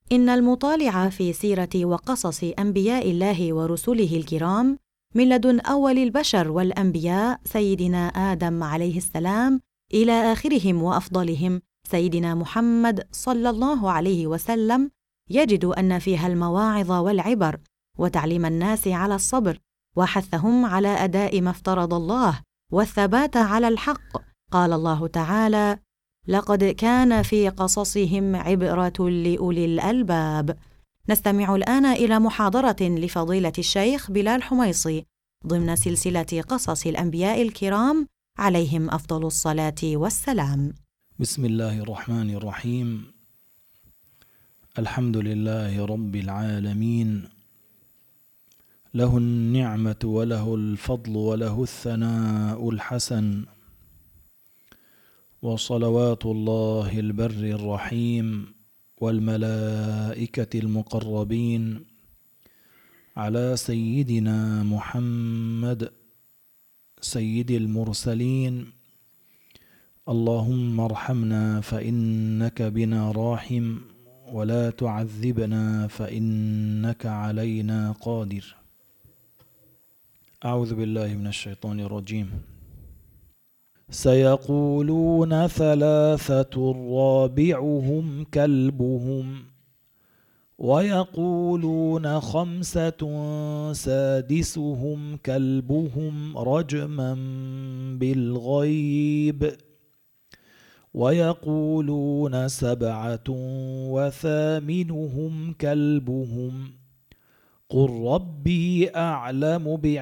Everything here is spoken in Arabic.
إن المطالع في سيرة وقصص أنبياء الله ورسله الكرام من لدن أول البشر والأنبياء سيدنا آدم عليه السلام إلى آخرهم وأفضلهم سيدنا محمد صلى الله عليه وسلم، يجد أن فيها المواعظ والعبر، وتعليم الناس على الصبر، وحثهم على أداء ما افترض الله، والثبات على الحق. قال الله تعالى: لقد كان في قصصهم عبرة لأولي الألباب. نستمع الآن إلى محاضرة لفضيلة الشيخ بلال حميصي ضمن سلسلة قصص الأنبياء الكرام عليهم أفضل الصلاة والسلام. بسم الله الرحمن الرحيم. الحمد لله رب العالمين، له النعمة وله الفضل وله الثناء الحسن، وصلوات الله البر الرحيم والملائكة المقربين على سيدنا محمد سيد المرسلين. اللهم ارحمنا فإنك بنا راحم، ولا تعذبنا فإنك علينا قادر. أعوذ بالله من الشيطان الرجيم. سيقولون ثلاثة رابعهم كلبهم، ويقولون خمسة سادسهم كلبهم رجما بالغيب، ويقولون سبعة وثامنهم كلبهم، قل ربي أعلم